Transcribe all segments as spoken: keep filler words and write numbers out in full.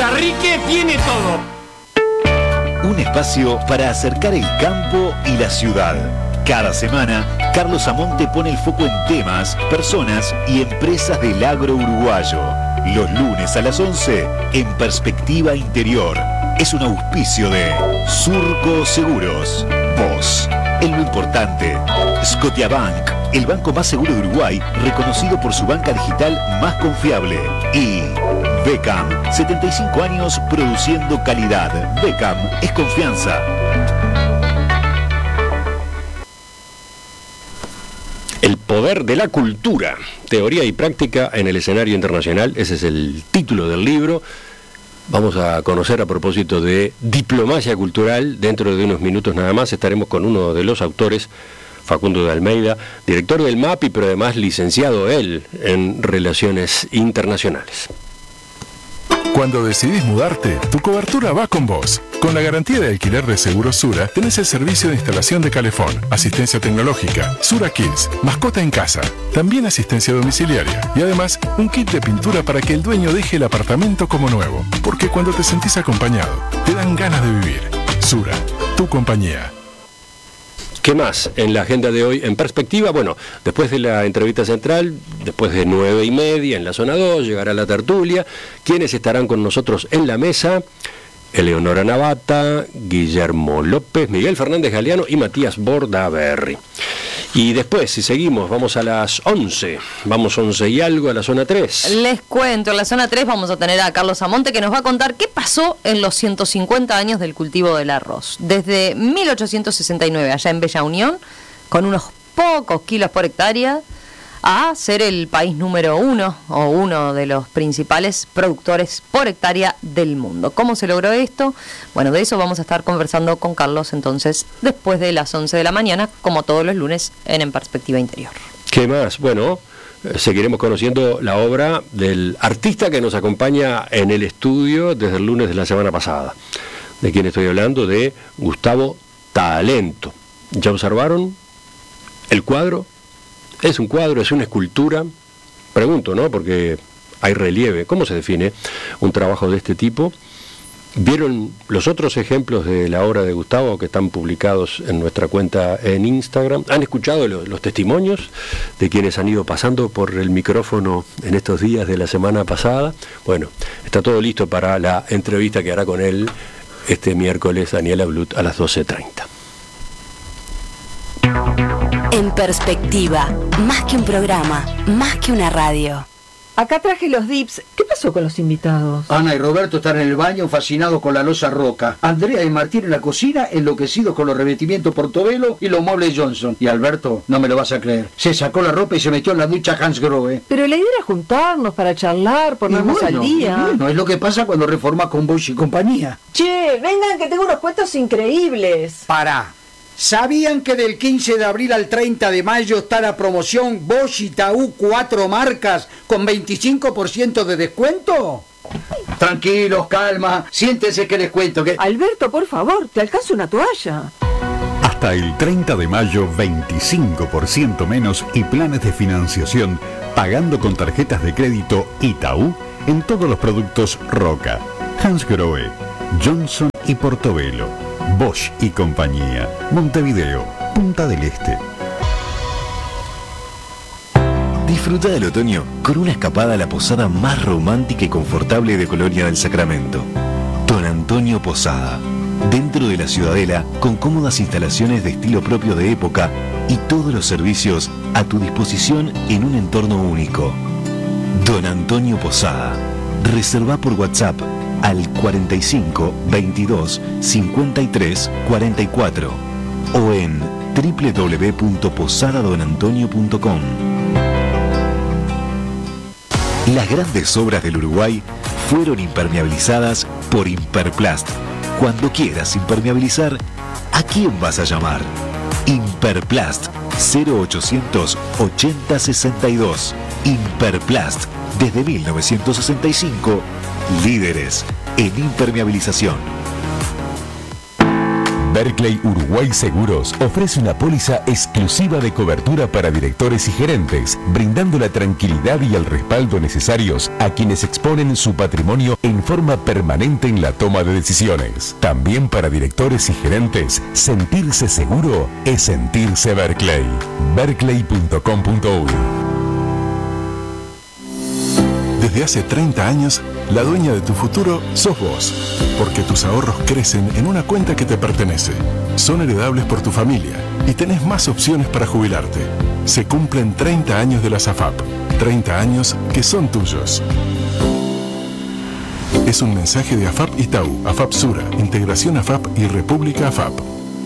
Ularrique tiene todo. Un espacio para acercar el campo y la ciudad. Cada semana, Carlos Amonte pone el foco en temas, personas y empresas del agro uruguayo. Los lunes a las once, en Perspectiva Interior. Es un auspicio de Surco Seguros. Vos, en lo importante. Scotiabank, el banco más seguro de Uruguay, reconocido por su banca digital más confiable. Y Beckham, setenta y cinco años produciendo calidad. Beckham es confianza. El poder de la cultura, teoría y práctica en el escenario internacional, ese es el título del libro. Vamos a conocer a propósito de diplomacia cultural, dentro de unos minutos nada más estaremos con uno de los autores, Facundo de Almeida, director del MAPI, pero además licenciado él en Relaciones Internacionales. Cuando decidís mudarte, tu cobertura va con vos. Con la garantía de alquiler de Seguros Sura, tenés el servicio de instalación de calefón, asistencia tecnológica, Sura Kills, mascota en casa, también asistencia domiciliaria y además un kit de pintura para que el dueño deje el apartamento como nuevo. Porque cuando te sentís acompañado, te dan ganas de vivir. Sura, tu compañía. ¿Qué más en la agenda de hoy en Perspectiva? Bueno, después de la entrevista central, después de nueve y media en la zona dos, llegará la tertulia. ¿Quiénes estarán con nosotros en la mesa? Eleonora Navata, Guillermo López, Miguel Fernández Galeano y Matías Bordaberry. Y después, si seguimos, vamos a las once, vamos once y algo a la zona tres. Les cuento, en la zona tres vamos a tener a Carlos Amonte, que nos va a contar qué pasó en los ciento cincuenta años del cultivo del arroz. Desde mil ochocientos sesenta y nueve, allá en Bella Unión, con unos pocos kilos por hectárea, a ser el país número uno o uno de los principales productores por hectárea del mundo. ¿Cómo se logró esto? Bueno, de eso vamos a estar conversando con Carlos entonces después de las once de la mañana, como todos los lunes en En Perspectiva Interior. ¿Qué más? Bueno, eh, seguiremos conociendo la obra del artista que nos acompaña en el estudio desde el lunes de la semana pasada. ¿De quién estoy hablando? De Gustavo Talento. ¿Ya observaron el cuadro? ¿Es un cuadro? ¿Es una escultura? Pregunto, ¿no? Porque hay relieve. ¿Cómo se define un trabajo de este tipo? ¿Vieron los otros ejemplos de la obra de Gustavo que están publicados en nuestra cuenta en Instagram? ¿Han escuchado los, los testimonios de quienes han ido pasando por el micrófono en estos días de la semana pasada? Bueno, está todo listo para la entrevista que hará con él este miércoles Daniela Blut a las doce treinta. En Perspectiva, más que un programa, más que una radio. Acá traje los dips. ¿Qué pasó con los invitados? Ana y Roberto están en el baño fascinados con la loza Roca. Andrea y Martín en la cocina enloquecidos con los revestimientos Portobello y los muebles Johnson. Y Alberto, no me lo vas a creer, se sacó la ropa y se metió en la ducha Hans Grohe. Pero la idea era juntarnos para charlar, ponernos bueno, al día. Bueno, es lo que pasa cuando reformas con Bosch y compañía. Che, vengan que tengo unos cuentos increíbles. Pará. ¿Sabían que del quince de abril al treinta de mayo está la promoción Bosch y Taú cuatro marcas con veinticinco por ciento de descuento? Tranquilos, calma, siéntense que les cuento que... Alberto, por favor, te alcanzo una toalla. Hasta el treinta de mayo, veinticinco por ciento menos y planes de financiación pagando con tarjetas de crédito Itaú en todos los productos Roca, Hansgrohe, Johnson y Portobello. Bosch y compañía. Montevideo, Punta del Este. Disfruta del otoño con una escapada a la posada más romántica y confortable de Colonia del Sacramento. Don Antonio Posada. Dentro de la Ciudadela, con cómodas instalaciones de estilo propio de época y todos los servicios a tu disposición en un entorno único. Don Antonio Posada. Reserva por WhatsApp al cuarenta y cinco, veintidós, cincuenta y tres, cuarenta y cuatro o en doble u doble u doble u punto posada don antonio punto com. Las grandes obras del Uruguay fueron impermeabilizadas por Imperplast. Cuando quieras impermeabilizar, ¿a quién vas a llamar? Imperplast cero ochocientos ochenta sesenta y dos. Imperplast, desde mil novecientos sesenta y cinco, líderes en impermeabilización. Berkeley Uruguay Seguros ofrece una póliza exclusiva de cobertura para directores y gerentes, brindando la tranquilidad y el respaldo necesarios a quienes exponen su patrimonio en forma permanente en la toma de decisiones. También para directores y gerentes, sentirse seguro es sentirse Berkeley. berkeley punto com punto uy. Desde hace treinta años, la dueña de tu futuro sos vos, porque tus ahorros crecen en una cuenta que te pertenece. Son heredables por tu familia y tenés más opciones para jubilarte. Se cumplen treinta años de las A F A P, treinta años que son tuyos. Es un mensaje de A F A P Itaú, A F A P Sura, Integración A F A P y República A F A P.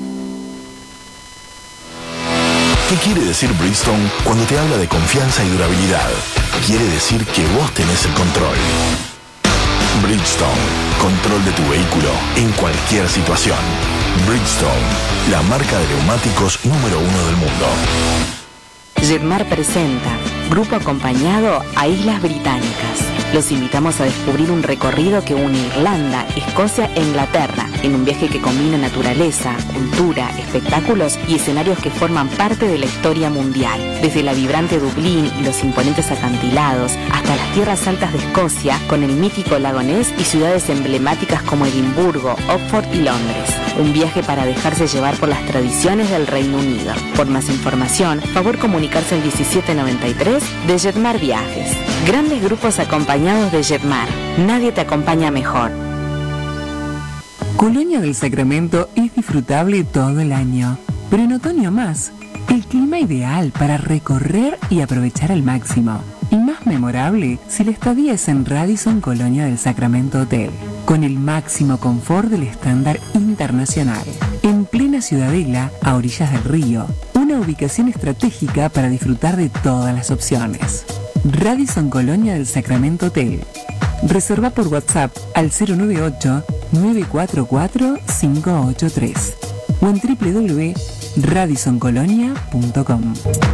¿Qué quiere decir Bridgestone cuando te habla de confianza y durabilidad? Quiere decir que vos tenés el control. Bridgestone, control de tu vehículo en cualquier situación. Bridgestone, la marca de neumáticos número uno del mundo. Jetmar presenta Grupo Acompañado a Islas Británicas. Los invitamos a descubrir un recorrido que une Irlanda, Escocia e Inglaterra, en un viaje que combina naturaleza, cultura, espectáculos y escenarios que forman parte de la historia mundial. Desde la vibrante Dublín y los imponentes acantilados, hasta las tierras altas de Escocia, con el mítico lago Ness y ciudades emblemáticas como Edimburgo, Oxford y Londres. Un viaje para dejarse llevar por las tradiciones del Reino Unido. Por más información, favor comunicarse al diecisiete noventa y tres de Jetmar Viajes. Grandes grupos acompañados de Jetmar. Nadie te acompaña mejor. Colonia del Sacramento es disfrutable todo el año, pero en otoño más. El clima ideal para recorrer y aprovechar al máximo. Y más memorable si la estadía es en Radisson Colonia del Sacramento Hotel, con el máximo confort del estándar internacional. En plena Ciudadela, a orillas del río, una ubicación estratégica para disfrutar de todas las opciones. Radisson Colonia del Sacramento Hotel. Reserva por WhatsApp al cero nueve ocho, nueve cuatro cuatro, cinco ocho tres o en doble u doble u doble u punto radisson colonia punto com.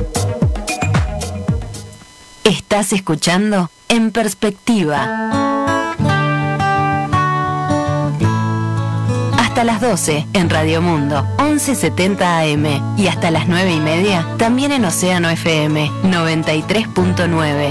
Estás escuchando En Perspectiva. Hasta las doce en Radio Mundo, once setenta A M y hasta las nueve y media también en Océano F M noventa y tres punto nueve.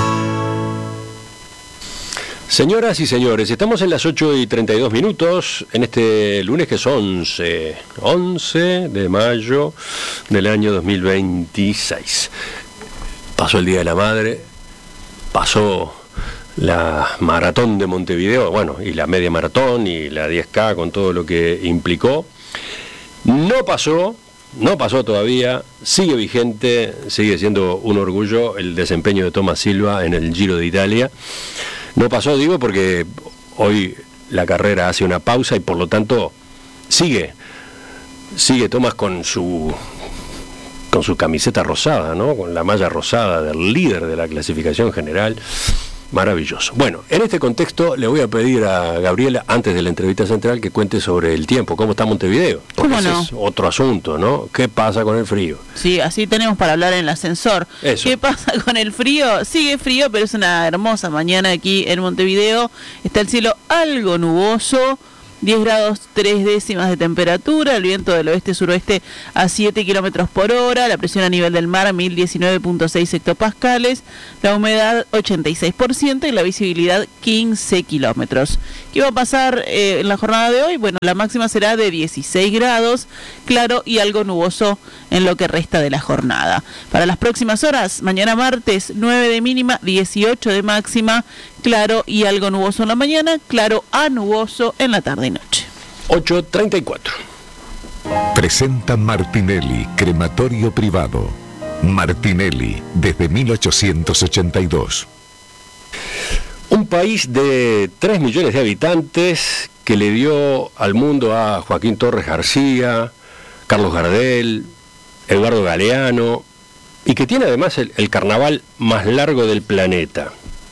Señoras y señores, estamos en las ocho y treinta y dos minutos, en este lunes que es once, once de mayo del año dos mil veintiséis. Pasó el Día de la Madre, pasó la maratón de Montevideo, bueno, y la media maratón y la diez K con todo lo que implicó. No pasó, no pasó todavía, sigue vigente, sigue siendo un orgullo el desempeño de Thomas Silva en el Giro de Italia. No pasó, digo, porque hoy la carrera hace una pausa y por lo tanto sigue, sigue Thomas con su con su camiseta rosada, ¿no? Con la malla rosada del líder de la clasificación general. Maravilloso. Bueno, en este contexto le voy a pedir a Gabriela, antes de la entrevista central, que cuente sobre el tiempo, cómo está Montevideo. Porque ¿Cómo no? Ese es otro asunto, ¿no? ¿Qué pasa con el frío? Sí, así tenemos para hablar en el ascensor. Eso. ¿Qué pasa con el frío? Sigue frío, pero es una hermosa mañana aquí en Montevideo. Está el cielo algo nuboso. diez grados tres décimas de temperatura, el viento del oeste-suroeste a siete kilómetros por hora, la presión a nivel del mar mil diecinueve punto seis hectopascales, la humedad ochenta y seis por ciento y la visibilidad quince kilómetros. ¿Qué va a pasar eh, en la jornada de hoy? Bueno, la máxima será de dieciséis grados, claro y algo nuboso en lo que resta de la jornada. Para las próximas horas, mañana martes nueve de mínima, dieciocho de máxima, claro y algo nuboso en la mañana, claro a nuboso en la tarde y noche. ocho treinta y cuatro. Presenta Martinelli, crematorio privado. Martinelli, desde mil ochocientos ochenta y dos. Un país de tres millones de habitantes que le dio al mundo a Joaquín Torres García, Carlos Gardel, Eduardo Galeano, y que tiene además el, el carnaval más largo del planeta.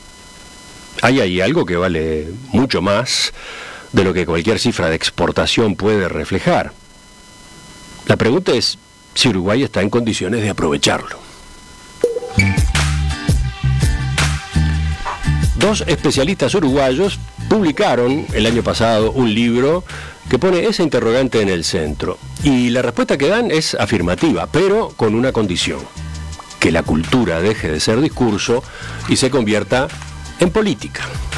Hay ahí algo que vale mucho más de lo que cualquier cifra de exportación puede reflejar. La pregunta es si Uruguay está en condiciones de aprovecharlo. Dos especialistas uruguayos publicaron el año pasado un libro que pone esa interrogante en el centro. Y la respuesta que dan es afirmativa, pero con una condición: que la cultura deje de ser discurso y se convierta en política.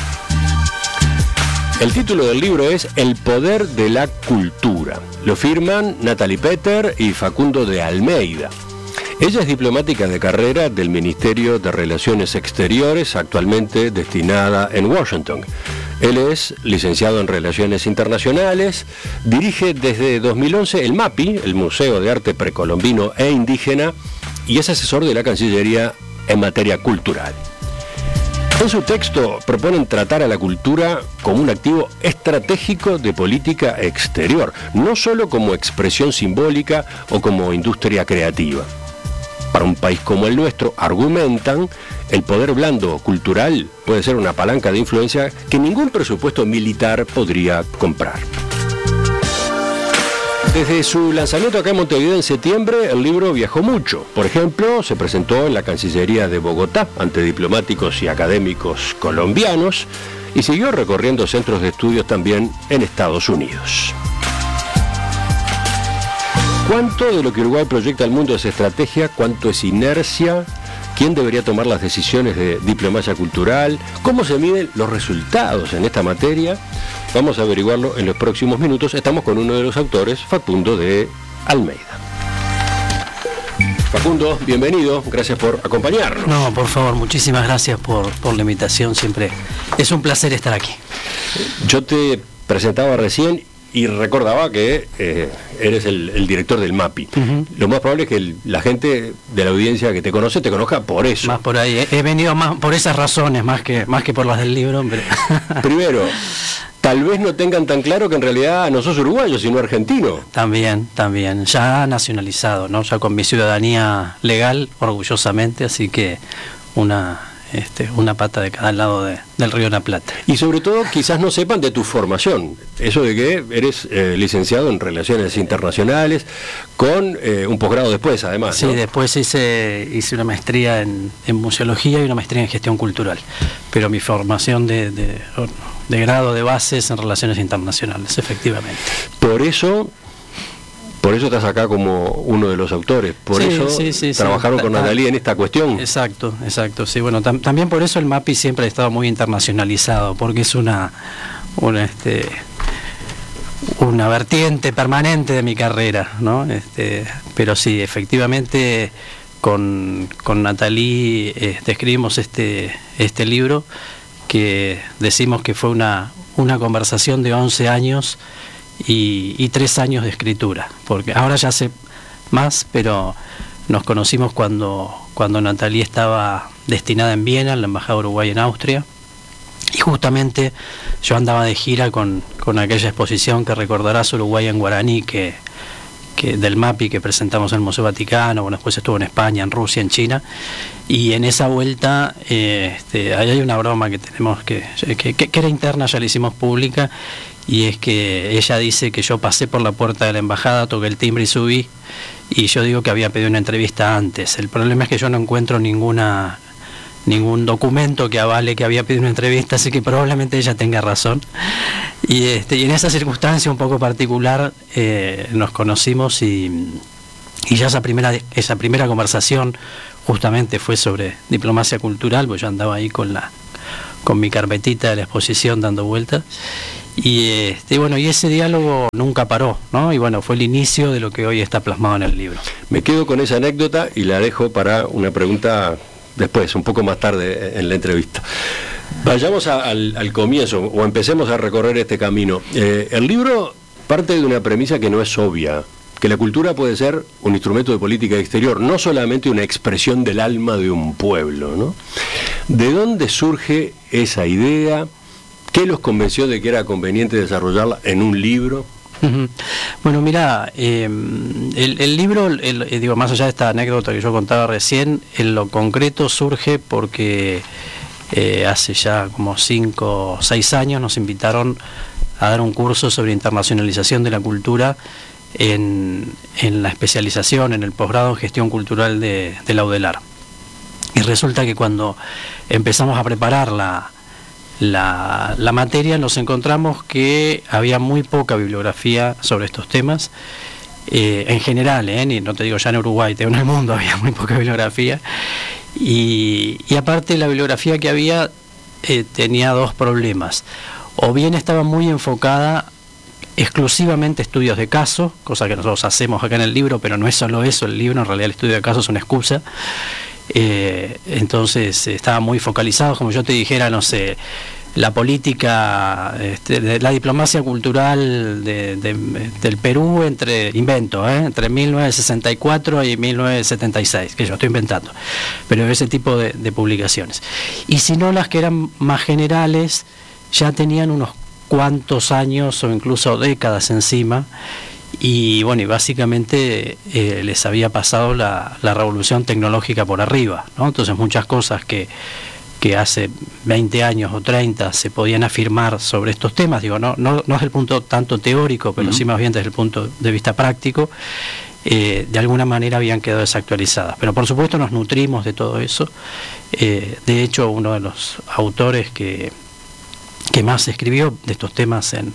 El título del libro es El poder de la cultura. Lo firman Natalie Petter y Facundo de Almeida. Ella es diplomática de carrera del Ministerio de Relaciones Exteriores, actualmente destinada en Washington. Él es licenciado en Relaciones Internacionales, dirige desde dos mil once el MAPI, el Museo de Arte Precolombino e Indígena, y es asesor de la Cancillería en materia cultural. En su texto proponen tratar a la cultura como un activo estratégico de política exterior, no solo como expresión simbólica o como industria creativa. Para un país como el nuestro, argumentan, el poder blando cultural puede ser una palanca de influencia que ningún presupuesto militar podría comprar. Desde su lanzamiento acá en Montevideo en septiembre, el libro viajó mucho. Por ejemplo, se presentó en la Cancillería de Bogotá ante diplomáticos y académicos colombianos y siguió recorriendo centros de estudios también en Estados Unidos. ¿Cuánto de lo que Uruguay proyecta al mundo es estrategia? ¿Cuánto es inercia? ¿Quién debería tomar las decisiones de diplomacia cultural? ¿Cómo se miden los resultados en esta materia? Vamos a averiguarlo en los próximos minutos. Estamos con uno de los autores, Facundo de Almeida. Facundo, bienvenido. Gracias por acompañarnos. No, por favor, muchísimas gracias por, por la invitación. Siempre es un placer estar aquí. Yo te presentaba recién y recordaba que eh, eres el, el director del MAPI. Uh-huh. Lo más probable es que el, la gente de la audiencia que te conoce te conozca por eso. Más por ahí. He, he venido más por esas razones, más que más que por las del libro. Hombre. Primero, tal vez no tengan tan claro que en realidad no sos uruguayo, sino argentino. También, también. Ya nacionalizado, ¿no? Ya con mi ciudadanía legal, orgullosamente, así que una... Este, una pata de cada lado de, del Río de la Plata. Y sobre todo quizás no sepan de tu formación, eso de que eres eh, licenciado en Relaciones Internacionales, con eh, un posgrado después además, Sí, ¿no? después hice, hice una maestría en, en museología y una maestría en gestión cultural, pero mi formación de, de, de grado de base es en Relaciones Internacionales, efectivamente. Por eso... Por eso estás acá como uno de los autores, por sí, eso sí, sí, trabajaron sí. con Natalie en esta cuestión. Exacto, exacto, sí, bueno, tam también por eso el MAPI siempre ha estado muy internacionalizado, porque es una, una, este, una vertiente permanente de mi carrera, ¿no? Este, pero sí, efectivamente, con, con Natalie este, escribimos este, este libro, que decimos que fue una, una conversación de once años, Y, y tres años de escritura, porque ahora ya hace más, pero nos conocimos cuando, cuando Natalie estaba destinada en Viena, en la Embajada Uruguay en Austria, y justamente yo andaba de gira con, con aquella exposición que recordarás, Uruguay en Guaraní, que, que del MAPI que presentamos en el Museo Vaticano, bueno, después estuvo en España, en Rusia, en China, y en esa vuelta eh, este, ahí hay una broma que tenemos que, que, que era interna, ya la hicimos pública, y es que ella dice que yo pasé por la puerta de la embajada, toqué el timbre y subí, y yo digo que había pedido una entrevista antes. El problema es que yo no encuentro ninguna ningún documento que avale que había pedido una entrevista, así que probablemente ella tenga razón. Y, este, y en esa circunstancia un poco particular eh, nos conocimos y, y ya esa primera, esa primera conversación justamente fue sobre diplomacia cultural, pues yo andaba ahí con, la, con mi carpetita de la exposición dando vueltas. Y este, bueno, y ese diálogo nunca paró, ¿no? Y bueno, fue el inicio de lo que hoy está plasmado en el libro. Me quedo con esa anécdota y la dejo para una pregunta después, un poco más tarde en la entrevista. Vayamos a, al, al comienzo, o empecemos a recorrer este camino. Eh, el libro parte de una premisa que no es obvia, que la cultura puede ser un instrumento de política exterior, no solamente una expresión del alma de un pueblo, ¿no? ¿De dónde surge esa idea? ¿Qué los convenció de que era conveniente desarrollarla en un libro? Uh-huh. Bueno, mira, eh, el, el libro, el, el, digo, más allá de esta anécdota que yo contaba recién, en lo concreto surge porque eh, hace ya como cinco o seis años nos invitaron a dar un curso sobre internacionalización de la cultura en, en la especialización, en el posgrado en gestión cultural de, de la UDELAR. Y resulta que cuando empezamos a preparar la la, la materia, nos encontramos que había muy poca bibliografía sobre estos temas. Eh, en general, eh, y no te digo ya en Uruguay, te digo en el mundo había muy poca bibliografía. Y, y aparte la bibliografía que había eh, tenía dos problemas. O bien estaba muy enfocada exclusivamente a estudios de caso, cosa que nosotros hacemos acá en el libro, pero no es solo eso el libro, en realidad el estudio de caso es una excusa. Eh, entonces eh, estaba muy focalizado, como yo te dijera, no sé, la política, este, de la diplomacia cultural de, de, del Perú entre, invento, ¿eh? entre mil novecientos sesenta y cuatro y mil novecientos setenta y seis, que yo estoy inventando, pero ese tipo de, de publicaciones. Y si no, las que eran más generales ya tenían unos cuantos años o incluso décadas encima, y bueno, y básicamente eh, les había pasado la, la revolución tecnológica por arriba, ¿no? Entonces muchas cosas que que hace veinte años o treinta se podían afirmar sobre estos temas, digo, no, no, no desde el punto tanto teórico, pero uh-huh. sí más bien desde el punto de vista práctico, eh, de alguna manera habían quedado desactualizadas. Pero por supuesto nos nutrimos de todo eso. Eh, de hecho, uno de los autores que, que más escribió de estos temas en,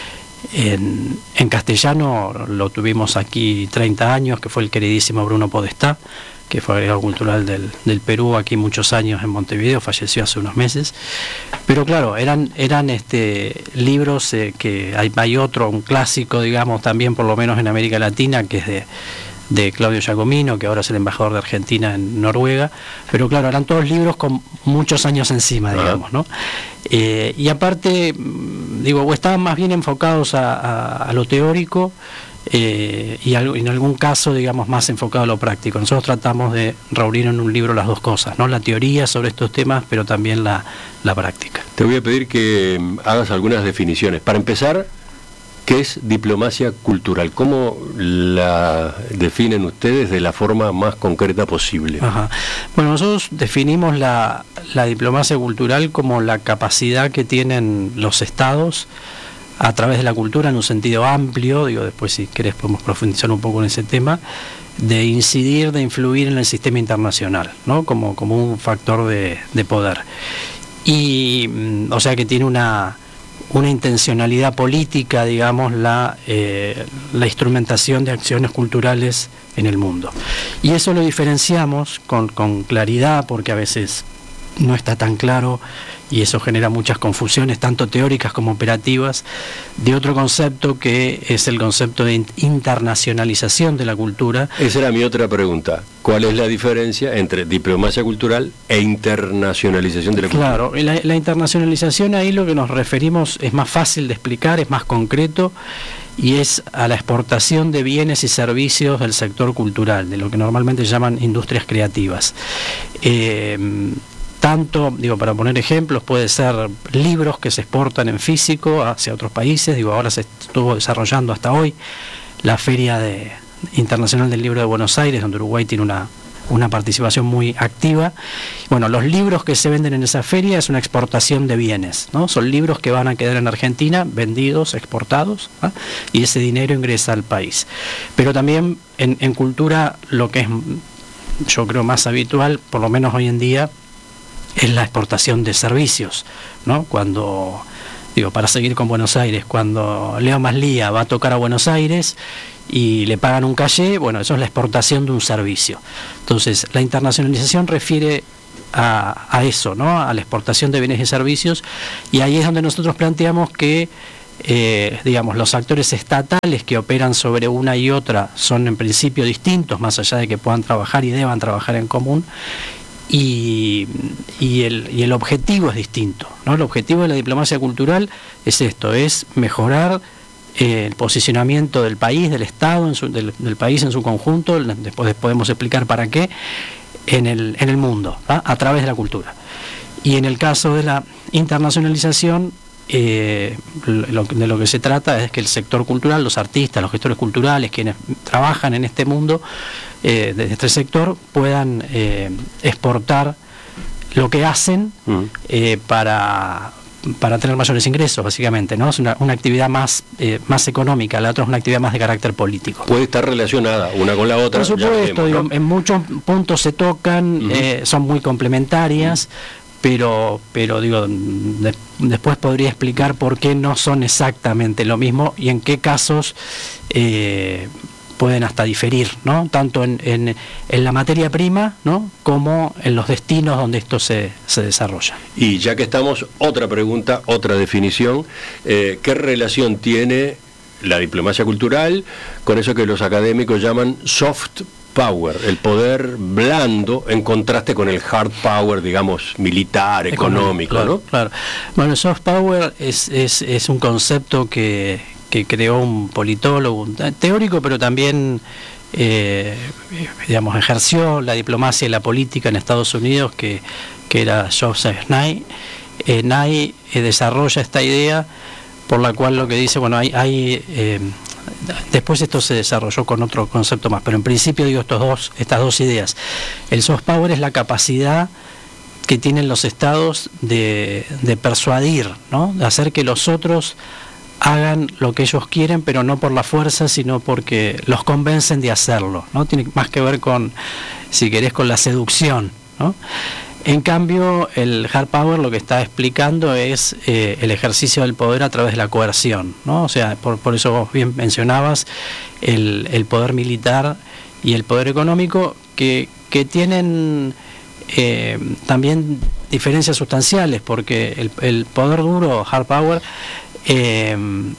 en, en castellano, lo tuvimos aquí treinta años, que fue el queridísimo Bruno Podestá, que fue agregado cultural del, del Perú, aquí muchos años en Montevideo, falleció hace unos meses. Pero claro, eran eran este libros eh, que hay, hay otro, un clásico, digamos, también por lo menos en América Latina, que es de, de Claudio Giacomino, que ahora es el embajador de Argentina en Noruega. Pero claro, eran todos libros con muchos años encima, digamos, ¿no? Eh, y aparte, digo, o estaban más bien enfocados a, a, a lo teórico, Eh, y en algún caso, digamos, más enfocado a lo práctico. Nosotros tratamos de reunir en un libro las dos cosas, ¿no? La teoría sobre estos temas, pero también la, la práctica. Te voy a pedir que hagas algunas definiciones. Para empezar, ¿qué es diplomacia cultural? ¿Cómo la definen ustedes de la forma más concreta posible? Ajá. Bueno, nosotros definimos la, la diplomacia cultural como la capacidad que tienen los estados a través de la cultura en un sentido amplio, digo, después si querés podemos profundizar un poco en ese tema, de incidir, de influir en el sistema internacional, ¿no? Como, como un factor de, de poder. Y, o sea que tiene una, una intencionalidad política, digamos, la, eh, la instrumentación de acciones culturales en el mundo. Y eso lo diferenciamos con, con claridad, porque a veces no está tan claro, y eso genera muchas confusiones, tanto teóricas como operativas, de otro concepto que es el concepto de internacionalización de la cultura. Esa era mi otra pregunta. ¿Cuál es la diferencia entre diplomacia cultural e internacionalización de la cultura? Claro, la, la internacionalización, ahí lo que nos referimos es más fácil de explicar, es más concreto, y es a la exportación de bienes y servicios del sector cultural, de lo que normalmente llaman industrias creativas. Eh, Tanto, digo, para poner ejemplos, puede ser libros que se exportan en físico hacia otros países. Digo, ahora se estuvo desarrollando hasta hoy la Feria de, Internacional del Libro de Buenos Aires, donde Uruguay tiene una, una participación muy activa. Bueno, los libros que se venden en esa feria es una exportación de bienes, ¿no? Son libros que van a quedar en Argentina, vendidos, exportados, ¿ah? Y ese dinero ingresa al país. Pero también en, en cultura, lo que es, yo creo, más habitual, por lo menos hoy en día, es la exportación de servicios, ¿no? Cuando, digo, para seguir con Buenos Aires, cuando Leo Maslía va a tocar a Buenos Aires y le pagan un caché, bueno, eso es la exportación de un servicio. Entonces, la internacionalización refiere a, a eso, ¿no? A la exportación de bienes y servicios, y ahí es donde nosotros planteamos que Eh, digamos, los actores estatales que operan sobre una y otra son en principio distintos, más allá de que puedan trabajar y deban trabajar en común. Y, y, el, y el objetivo es distinto, ¿no? El objetivo de la diplomacia cultural es esto, es mejorar eh, el posicionamiento del país, del Estado, en su, del, del país en su conjunto, después podemos explicar para qué, en el, en el mundo, ¿va? A través de la cultura. Y en el caso de la internacionalización, eh, lo, de lo que se trata es que el sector cultural, los artistas, los gestores culturales, quienes trabajan en este mundo, eh, de este sector, puedan eh, exportar lo que hacen eh, para para tener mayores ingresos, básicamente, ¿no? Es una, una actividad más eh, más económica, la otra es una actividad más de carácter político. Puede estar relacionada una con la otra. Por supuesto, vemos, ¿no? Digo, en muchos puntos se tocan, uh-huh. eh, son muy complementarias, uh-huh. pero, pero digo, de, después podría explicar por qué no son exactamente lo mismo y en qué casos eh, pueden hasta diferir, ¿no? Tanto en, en, en la materia prima, ¿no? Como en los destinos donde esto se, se desarrolla. Y ya que estamos, otra pregunta, otra definición, eh, ¿qué relación tiene la diplomacia cultural con eso que los académicos llaman soft power, el poder blando, en contraste con el hard power, digamos, militar, económico, claro, ¿no? Claro. Bueno, el soft power es, es, es un concepto que, que creó un politólogo, un teórico, pero también, eh, digamos, ejerció la diplomacia y la política en Estados Unidos, que, que era Joseph Nye. Eh, Nye eh, desarrolla esta idea por la cual lo que dice, bueno, hay... hay eh, después esto se desarrolló con otro concepto más, pero en principio digo estos dos, estas dos ideas. El soft power es la capacidad que tienen los estados de, de persuadir, ¿no? De hacer que los otros hagan lo que ellos quieren, pero no por la fuerza, sino porque los convencen de hacerlo, ¿no? Tiene más que ver con, si querés, con la seducción, ¿no? En cambio, el hard power lo que está explicando es eh, el ejercicio del poder a través de la coerción, ¿no? O sea, por, por eso vos bien mencionabas el, el poder militar y el poder económico, que, que tienen eh, también diferencias sustanciales, porque el, el poder duro, hard power, eh,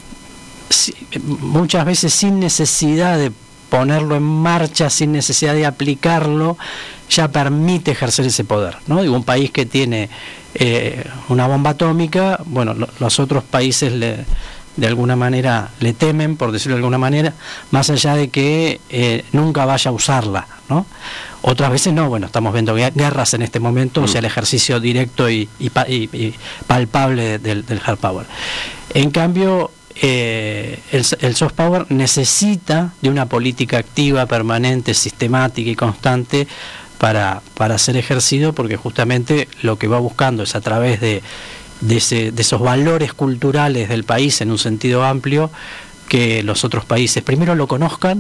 si, muchas veces sin necesidad de ponerlo en marcha, sin necesidad de aplicarlo, ya permite ejercer ese poder, ¿no? Digo, un país que tiene eh, una bomba atómica, bueno, lo, los otros países le, de alguna manera le temen, por decirlo de alguna manera, más allá de que eh, nunca vaya a usarla, ¿no? Otras veces no, bueno, estamos viendo guerras en este momento, mm. o sea, el ejercicio directo y, y, y, y palpable del, del hard power. En cambio, Eh, el, el soft power necesita de una política activa, permanente, sistemática y constante para, para ser ejercido, porque justamente lo que va buscando es a través de, de, ese, de esos valores culturales del país en un sentido amplio, que los otros países primero lo conozcan,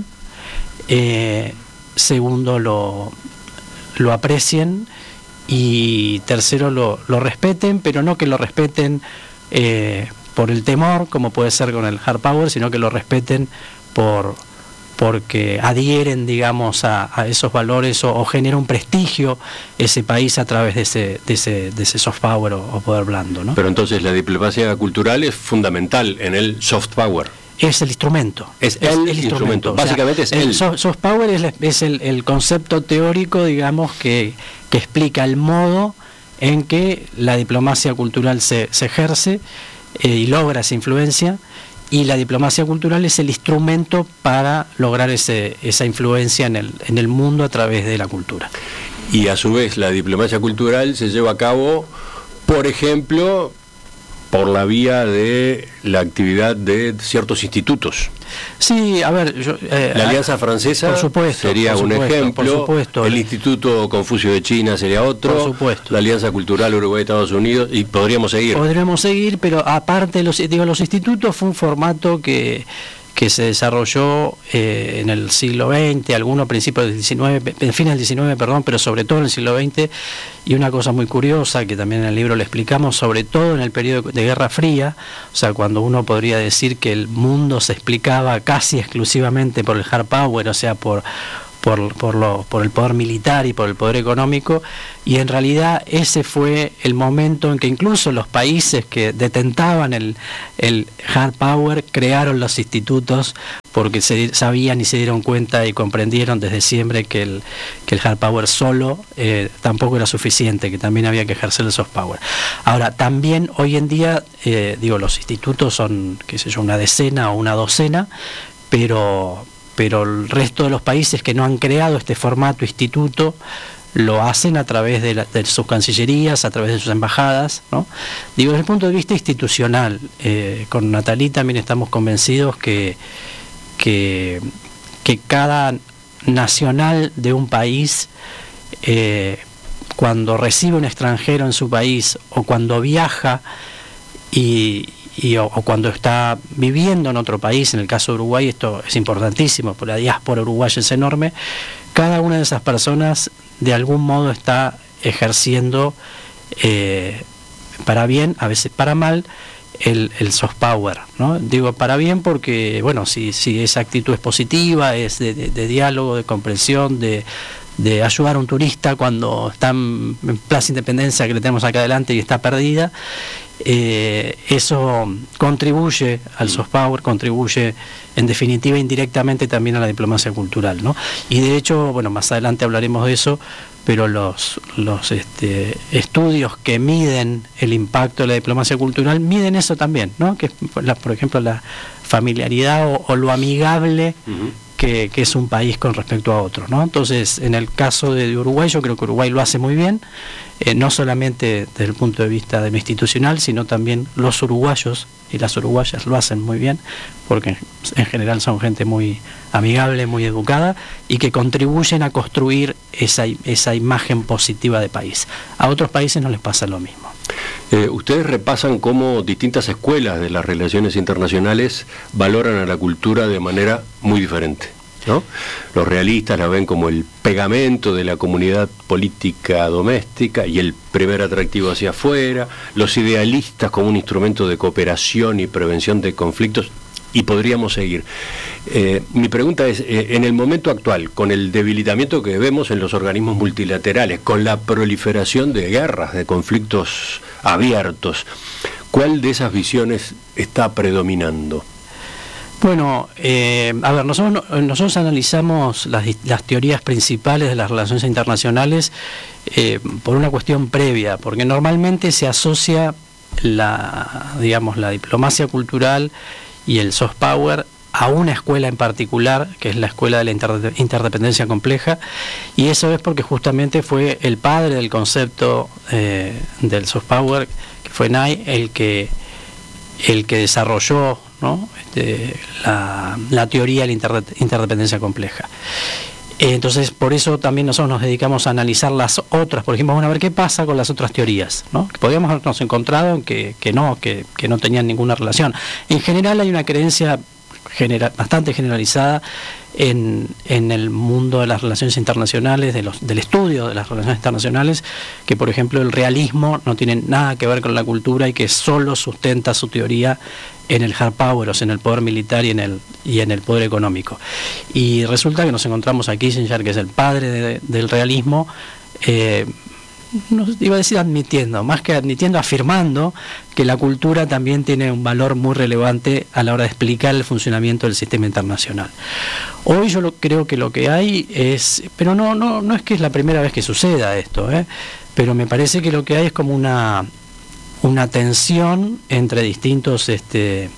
eh, segundo lo, lo aprecien y tercero lo, lo respeten, pero no que lo respeten eh, por el temor, como puede ser con el hard power, sino que lo respeten por porque adhieren, digamos, a, a esos valores o, o genera un prestigio ese país a través de ese, de ese, de ese soft power o, o poder blando, ¿no? Pero entonces la diplomacia cultural es fundamental en el soft power. Es el instrumento. Es, es el, el instrumento. instrumento. Básicamente o sea, es el... el soft, soft power es, es el, el concepto teórico, digamos, que, que explica el modo en que la diplomacia cultural se, se ejerce eh, y logra esa influencia, y la diplomacia cultural es el instrumento para lograr ese, esa influencia en el, en el mundo a través de la cultura. Y a su vez la diplomacia cultural se lleva a cabo, por ejemplo, por la vía de la actividad de ciertos institutos. Sí, a ver, yo, eh, la Alianza Francesa por supuesto, sería por un supuesto, ejemplo, por supuesto. El Instituto Confucio de China sería otro, por supuesto. La Alianza Cultural Uruguay-Estados Unidos, y podríamos seguir. Podríamos seguir, pero aparte, los, digo, los institutos fue un formato que, que se desarrolló eh, en el siglo veinte, algunos a principios del diecinueve, en fines del diecinueve, perdón, pero sobre todo en el siglo veinte, y una cosa muy curiosa que también en el libro le explicamos, sobre todo en el periodo de Guerra Fría, o sea, cuando uno podría decir que el mundo se explicaba casi exclusivamente por el hard power, o sea, por Por, por, lo, por el poder militar y por el poder económico, y en realidad ese fue el momento en que incluso los países que detentaban el, el hard power crearon los institutos, porque se sabían y se dieron cuenta y comprendieron desde siempre que el, que el hard power solo eh, tampoco era suficiente, que también había que ejercer el soft power. Ahora, también hoy en día, eh, digo, los institutos son, qué sé yo, una decena o una docena, pero... pero el resto de los países que no han creado este formato instituto lo hacen a través de, la, de sus cancillerías, a través de sus embajadas, ¿no? Digo, desde el punto de vista institucional, eh, con Natalí también estamos convencidos que, que, que cada nacional de un país, eh, cuando recibe un extranjero en su país o cuando viaja y Y, o, o cuando está viviendo en otro país, en el caso de Uruguay esto es importantísimo, porque la diáspora uruguaya es enorme, cada una de esas personas de algún modo está ejerciendo eh, para bien, a veces para mal, el, el soft power, ¿no? Digo para bien porque, bueno, si, si esa actitud es positiva, es de, de, de diálogo, de comprensión, de, de ayudar a un turista cuando está en Plaza Independencia, que le tenemos acá adelante y está perdida, eh, eso contribuye al soft power, contribuye en definitiva indirectamente también a la diplomacia cultural, ¿no? Y de hecho, bueno, más adelante hablaremos de eso, pero los, los este, estudios que miden el impacto de la diplomacia cultural miden eso también, ¿no? Que la, por ejemplo la familiaridad o, o lo amigable uh-huh. que, que es un país con respecto a otro, ¿no? Entonces, en el caso de Uruguay, yo creo que Uruguay lo hace muy bien, eh, no solamente desde el punto de vista de lo institucional, sino también los uruguayos y las uruguayas lo hacen muy bien, porque en general son gente muy amigable, muy educada y que contribuyen a construir esa, esa imagen positiva de país. A otros países no les pasa lo mismo. Eh, ustedes repasan cómo distintas escuelas de las relaciones internacionales valoran a la cultura de manera muy diferente, ¿no? Los realistas la ven como el pegamento de la comunidad política doméstica y el primer atractivo hacia afuera, los idealistas como un instrumento de cooperación y prevención de conflictos, y podríamos seguir. Eh, mi pregunta es, eh, en el momento actual, con el debilitamiento que vemos en los organismos multilaterales, con la proliferación de guerras, de conflictos abiertos, ¿cuál de esas visiones está predominando? Bueno, eh, a ver, nosotros, nosotros analizamos las, las teorías principales de las relaciones internacionales eh, por una cuestión previa, porque normalmente se asocia la, digamos, la diplomacia cultural y el soft power a una escuela en particular, que es la escuela de la inter- interdependencia compleja, y eso es porque justamente fue el padre del concepto eh, del soft power, que fue Nye, el que, el que desarrolló, ¿no? este, la, la teoría de la inter- interdependencia compleja. Entonces, por eso también nosotros nos dedicamos a analizar las otras, por ejemplo, bueno, a ver qué pasa con las otras teorías, ¿no? Que podríamos habernos encontrado en que, que no, que, que no tenían ninguna relación. En general hay una creencia genera, bastante generalizada en, en el mundo de las relaciones internacionales, de los, del estudio de las relaciones internacionales, que por ejemplo el realismo no tiene nada que ver con la cultura y que solo sustenta su teoría en el hard power, o sea, en el poder militar y en el y en el poder económico. Y resulta que nos encontramos a Kissinger, que es el padre de, del realismo, eh, no iba a decir admitiendo, más que admitiendo, afirmando que la cultura también tiene un valor muy relevante a la hora de explicar el funcionamiento del sistema internacional. Hoy yo lo, creo que lo que hay es, pero no no no es que es la primera vez que suceda esto, ¿eh? Pero me parece que lo que hay es como una una tensión entre distintos este,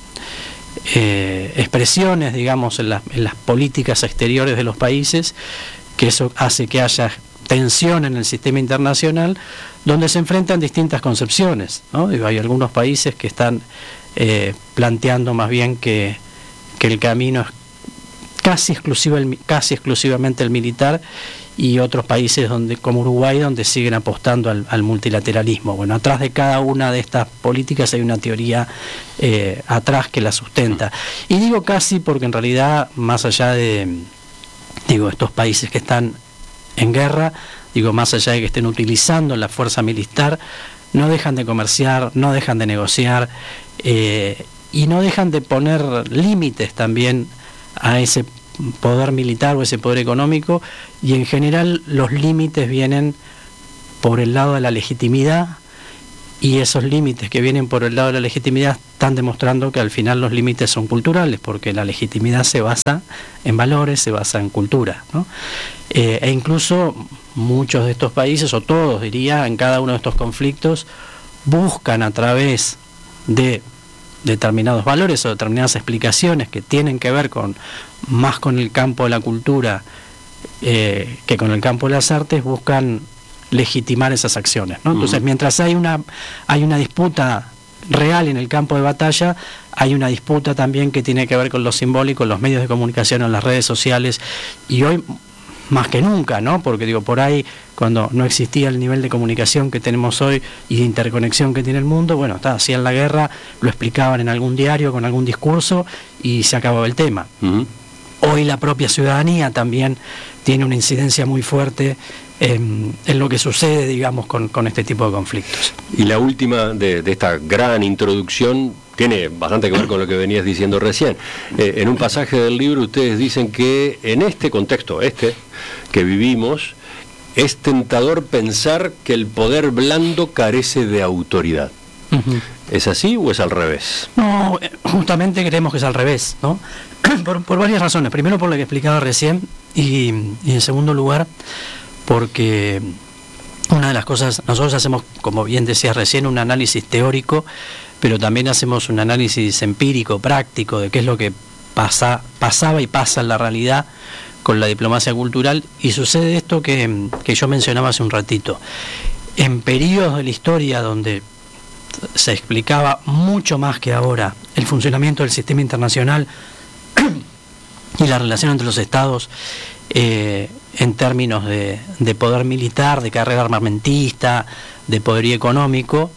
eh, expresiones, digamos, en, la, en las políticas exteriores de los países, que eso hace que haya tensión en el sistema internacional, donde se enfrentan distintas concepciones, ¿no? Digo, hay algunos países que están eh, planteando más bien que, que el camino es casi, exclusiva, casi exclusivamente el militar, y otros países donde, como Uruguay, donde siguen apostando al, al multilateralismo. Bueno, atrás de cada una de estas políticas hay una teoría eh, atrás que la sustenta. Y digo casi porque en realidad, más allá de digo estos países que están en guerra, digo más allá de que estén utilizando la fuerza militar, no dejan de comerciar, no dejan de negociar eh, y no dejan de poner límites también a ese poder militar o ese poder económico, y en general los límites vienen por el lado de la legitimidad, y esos límites que vienen por el lado de la legitimidad están demostrando que al final los límites son culturales, porque la legitimidad se basa en valores, se basa en cultura, ¿no? Eh, e incluso muchos de estos países, o todos diría, en cada uno de estos conflictos buscan a través de determinados valores o determinadas explicaciones que tienen que ver con más con el campo de la cultura eh, que con el campo de las artes, buscan legitimar esas acciones, ¿no? Entonces, mientras hay una hay una disputa real en el campo de batalla, hay una disputa también que tiene que ver con lo simbólico, los medios de comunicación, en las redes sociales, y hoy más que nunca, ¿no? Porque digo, por ahí, cuando no existía el nivel de comunicación que tenemos hoy y de interconexión que tiene el mundo, bueno, está, hacían la guerra, lo explicaban en algún diario, con algún discurso, y se acababa el tema. Uh-huh. hoy la propia ciudadanía también tiene una incidencia muy fuerte en, en lo que sucede, digamos, con, con este tipo de conflictos. Y la última de, de esta gran introducción tiene bastante que ver con lo que venías diciendo recién. Eh, en un pasaje del libro ustedes dicen que en este contexto, este que vivimos, es tentador pensar que el poder blando carece de autoridad. Uh-huh. ¿Es así o es al revés? No, justamente creemos que es al revés, ¿no? por, por varias razones. Primero, por lo que explicaba recién, y, y en segundo lugar, porque una de las cosas, nosotros hacemos, como bien decías recién, un análisis teórico, pero también hacemos un análisis empírico, práctico, de qué es lo que pasa, pasaba y pasa en la realidad con la diplomacia cultural, y sucede esto que, que yo mencionaba hace un ratito. En periodos de la historia donde se explicaba mucho más que ahora el funcionamiento del sistema internacional y la relación entre los estados eh, en términos de, de poder militar, de carrera armamentista, de poderío económico,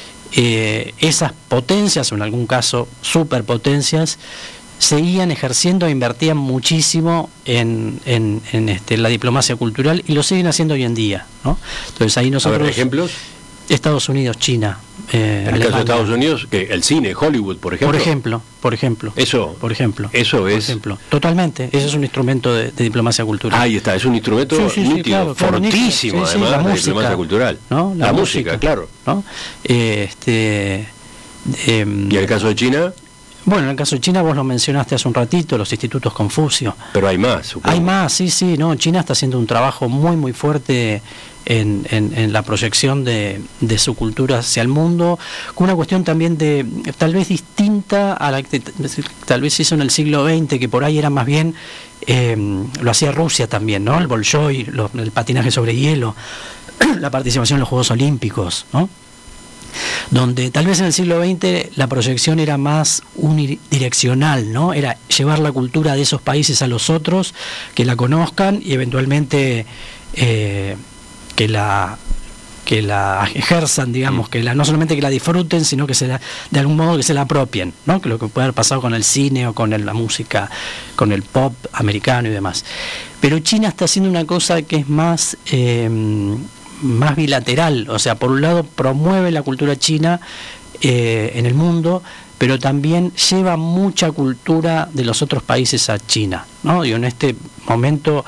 eh, esas potencias, o en algún caso superpotencias, seguían ejerciendo e invertían muchísimo en, en, en este, la diplomacia cultural, y lo siguen haciendo hoy en día, ¿no? Entonces ahí nosotros... A ver, ¿ejemplos? Estados Unidos, China, eh, en el caso de Estados Unidos, que el cine, Hollywood, por ejemplo. Por ejemplo, por ejemplo. Eso, por ejemplo. Eso por es. Ejemplo, totalmente. Ese es un instrumento de, de diplomacia cultural. Ahí está, es un instrumento sí, sí, sí, nítido, claro, fortísimo, sí, sí, además, la de música, diplomacia cultural. ¿no? La, la música, música, claro. ¿no? Eh, este, eh, ¿Y en el caso de China? Bueno, en el caso de China vos lo mencionaste hace un ratito, los institutos Confucio. Pero hay más, supongo. Hay más, sí, sí, no. China está haciendo un trabajo muy, muy fuerte en, en, en la proyección de, de su cultura hacia el mundo, con una cuestión también de, tal vez distinta a la que tal vez hizo en el siglo veinte, que por ahí era más bien, eh, lo hacía Rusia también, ¿no? El Bolshoi, lo, el patinaje sobre hielo, la participación en los Juegos Olímpicos, ¿no? Donde tal vez en el siglo veinte la proyección era más unidireccional, ¿no? Era llevar la cultura de esos países a los otros, que la conozcan y eventualmente eh, que la que la ejerzan, digamos, que la, no solamente que la disfruten, sino que se la, de algún modo que se la apropien, ¿no? Que lo que puede haber pasado con el cine o con el, la música, con el pop americano y demás. Pero China está haciendo una cosa que es más eh, más bilateral, o sea, por un lado promueve la cultura china eh, en el mundo, pero también lleva mucha cultura de los otros países a China, ¿no? Y en este momento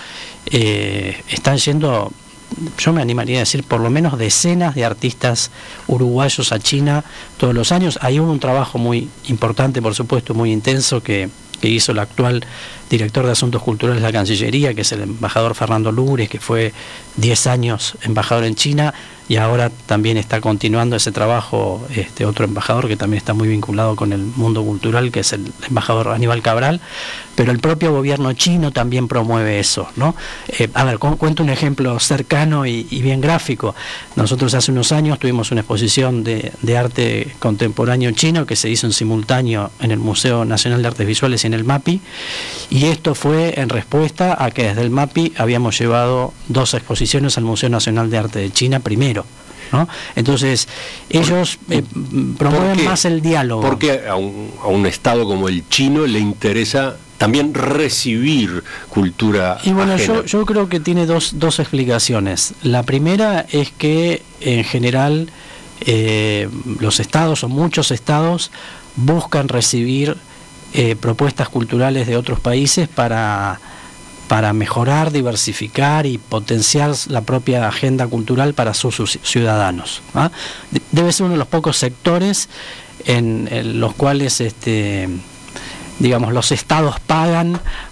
eh, están yendo, yo me animaría a decir, por lo menos decenas de artistas uruguayos a China todos los años. Hay un trabajo muy importante, por supuesto, muy intenso, que, que hizo el actual director de Asuntos Culturales de la Cancillería, que es el embajador Fernando Lures, que fue diez años embajador en China, y ahora también está continuando ese trabajo este otro embajador que también está muy vinculado con el mundo cultural, que es el embajador Aníbal Cabral. Pero el propio gobierno chino también promueve eso, ¿no? Eh, a ver, cu cuento un ejemplo cercano y, y bien gráfico. Nosotros hace unos años tuvimos una exposición de, de arte contemporáneo chino que se hizo en simultáneo en el Museo Nacional de Artes Visuales y en el MAPI, y esto fue en respuesta a que desde el MAPI habíamos llevado dos exposiciones al Museo Nacional de Arte de China primero, ¿no? Entonces ellos eh, promueven más el diálogo. ¿Por qué a un, a un estado como el chino le interesa también recibir cultura Y bueno, ajena? yo, yo creo que tiene dos, dos explicaciones. La primera es que en general eh, los estados o muchos estados buscan recibir eh, propuestas culturales de otros países para para mejorar, diversificar y potenciar la propia agenda cultural para sus, sus ciudadanos, ¿ah? Debe ser uno de los pocos sectores en, en los cuales este digamos los estados pagan